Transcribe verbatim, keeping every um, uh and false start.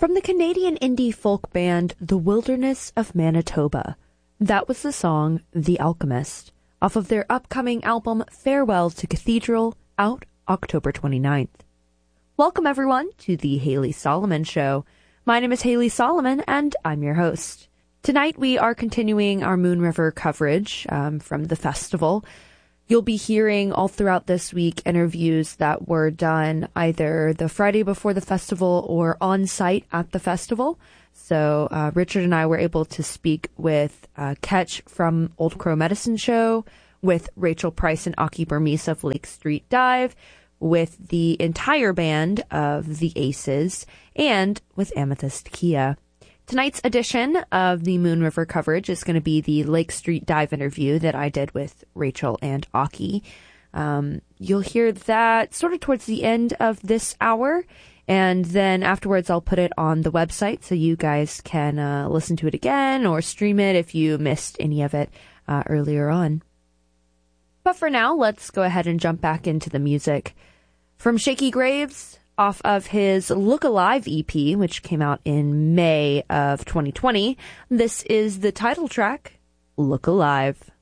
From the Canadian indie folk band The Wilderness of Manitoba, that was the song The Alchemist, off of their upcoming album Farewell to Cathedral, out October twenty-ninth. Welcome everyone to the Haley Solomon Show. My name is Haley Solomon and I'm your host. Tonight we are continuing our Moon River coverage um, from the festival. You'll be hearing all throughout this week interviews that were done either the Friday before the festival or on site at the festival. So uh, Richard and I were able to speak with uh, Ketch from Old Crow Medicine Show, with Rachel Price and Aki Burmese of Lake Street Dive, with the entire band of the Aces, and with Amethyst Kia. Tonight's edition of the Moon River coverage is going to be the Lake Street Dive interview that I did with Rachel and Aki. Um, you'll hear that sort of towards the end of this hour, and then afterwards I'll put it on the website so you guys can uh, listen to it again or stream it if you missed any of it uh, earlier on. But for now, let's go ahead and jump back into the music. From Shaky Graves, off of his Look Alive E P, which came out in May of twenty twenty, this is the title track, Look Alive.